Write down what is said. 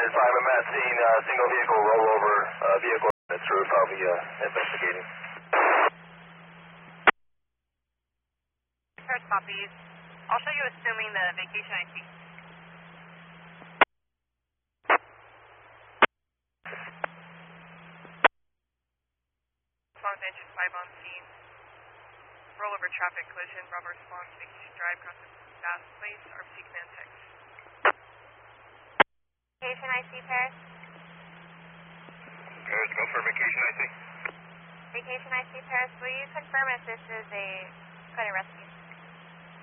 10-5, I'm at scene, single vehicle rollover, vehicle on its roof. I'll be investigating. First copies. I'll show you assuming the vacation IC. Response engine 5 on scene. Rollover traffic collision. Bravo response. Vacation drive across the fast place. RPC command 6. Vacation IC, Paris. Paris, go for vacation IC. Vacation IC, Paris. Will you confirm if this is a credit rest